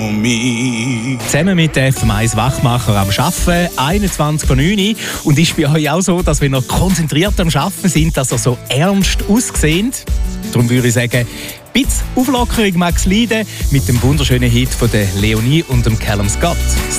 Zusammen mit dem FM1 Wachmacher am Arbeiten, 21:09 Uhr. Und ist bei euch auch so, dass wenn ihr konzentriert am Arbeiten sind, dass ihr so ernst aussehen? Darum würde ich sagen, ein bisschen Auflockerung mag es leiden mit dem wunderschönen Hit von der Leonie und dem Callum Scott.